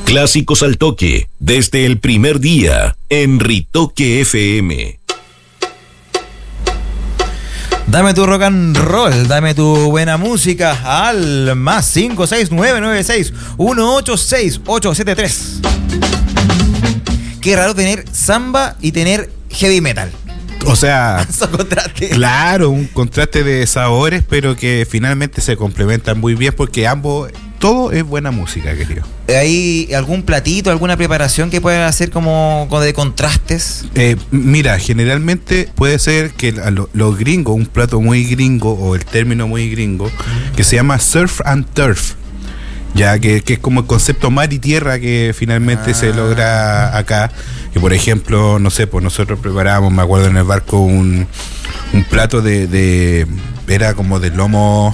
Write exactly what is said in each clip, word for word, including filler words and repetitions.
Clásicos al toque, desde el primer día, en Ritoque F M. Dame tu rock and roll, dame tu buena música al más cinco seis nueve nueve seis uno ocho seis ocho siete tres. Qué raro tener samba y tener heavy metal. O sea, contraste. Claro, un contraste de sabores, pero que finalmente se complementan muy bien porque ambos, todo es buena música, querido. ¿Hay algún platito, alguna preparación que puedan hacer como, como de contrastes? Eh, mira, generalmente puede ser que los lo gringos, un plato muy gringo o el término muy gringo, que se llama surf and turf. Ya que, que es como el concepto mar y tierra que finalmente ah. se logra acá. Que por ejemplo, no sé, pues nosotros preparábamos, me acuerdo en el barco, un, un plato de, de. Era como de lomo.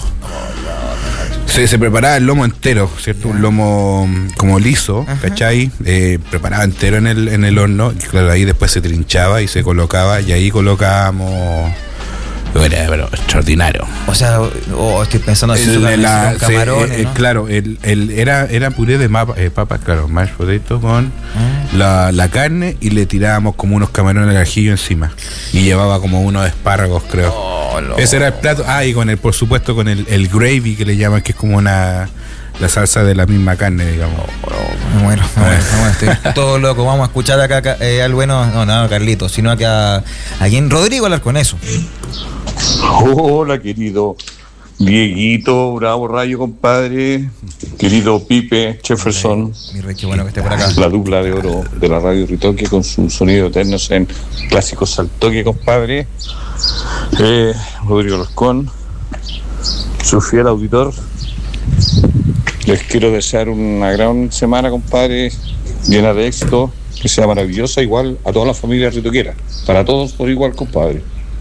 Se, se preparaba el lomo entero, ¿cierto? Un lomo como liso, ajá, ¿cachai? Eh, preparado entero en el, en el horno. Y claro, ahí después se trinchaba y se colocaba. Y ahí colocábamos. Era pero extraordinario. O sea, oh, estoy pensando así en la, camarones, sí, eh, ¿no? Claro, el, el, era, era puré de mapa, eh, papas, claro, mashed potato con ah. la, la carne y le tirábamos como unos camarones al ajillo encima. Y llevaba como unos espárragos, creo. Oh, no. Ese era el plato. Ah, y con el, por supuesto, con el, el gravy que le llaman, que es como una la salsa de la misma carne, digamos. Oh, oh, bueno, bueno, bueno, estoy todo loco. Vamos a escuchar acá eh, al bueno, no, no, Carlito, sino acá a quien Rodrigo hablar con eso. Hola, querido Dieguito, Bravo Rayo, compadre. Querido Pipe Jefferson. Mi rey, qué bueno que esté por acá. La dupla de oro de la radio Ritoque con su sonido eterno en Clásicos al Toque, compadre. Eh, Rodrigo Loscón, su fiel auditor. Les quiero desear una gran semana, compadre, llena de éxito, que sea maravillosa, igual a toda la familia ritoquera, para todos por igual, compadre.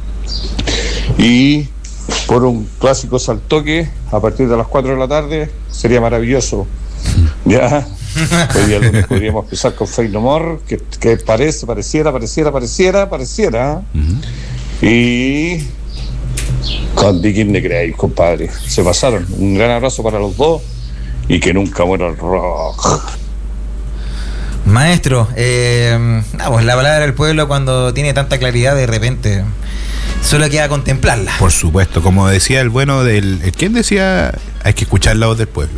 Y por un clásico al toque a partir de las cuatro de la tarde sería maravilloso. Ya, hoy día lunes podríamos empezar con Faith No More, que, que parece, pareciera, pareciera, pareciera, pareciera. Uh-huh. Y con Digging the Grave, compadre. Se pasaron. Un gran abrazo para los dos y que nunca muera el rock. Maestro, eh, ah, pues la palabra del pueblo cuando tiene tanta claridad de repente solo queda contemplarla. Por supuesto, como decía el bueno del... ¿Quién decía? Hay que escuchar la voz del pueblo.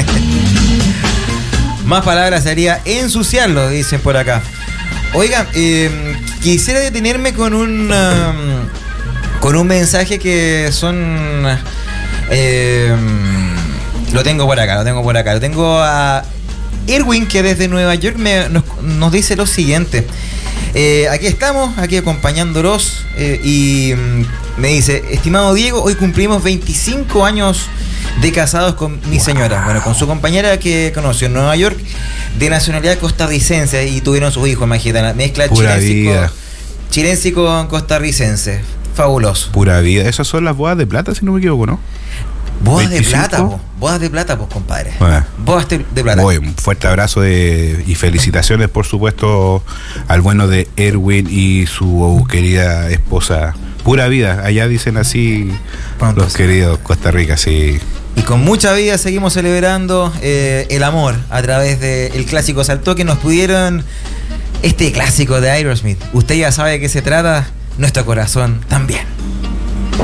Más palabras sería ensuciarlo, dicen por acá. Oiga, eh, quisiera detenerme con un um, con un mensaje que son eh, lo tengo por acá, lo tengo por acá, lo tengo a Erwin, que desde Nueva York me, nos, nos dice lo siguiente. Eh, aquí estamos, aquí acompañándolos eh, y mm, me dice: estimado Diego, hoy cumplimos veinticinco años de casados con mi señora, bueno, con su compañera que conoció en Nueva York, de nacionalidad costarricense, y tuvieron sus hijos, imagínate, la mezcla chilense chilense con costarricense. Fabuloso. Pura vida. Esas son las bodas de plata, si no me equivoco, ¿no? Bodas de plata, po. Bodas de plata, pues, compadre. Bueno, bodas de plata. Voy, un fuerte abrazo de, y felicitaciones, por supuesto, al bueno de Erwin y su querida esposa. Pura vida, allá dicen así pronto, los sí. queridos Costa Rica, sí. Y con mucha vida seguimos celebrando eh, el amor a través del clásico Salto, que nos pudieron este clásico de Aerosmith. Usted ya sabe de qué se trata, nuestro corazón también.